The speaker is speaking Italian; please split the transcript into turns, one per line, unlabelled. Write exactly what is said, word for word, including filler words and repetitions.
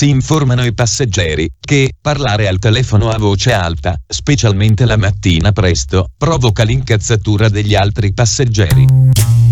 si informano i passeggeri che parlare al telefono a voce alta, specialmente la mattina presto, provoca l'incazzatura degli altri passeggeri.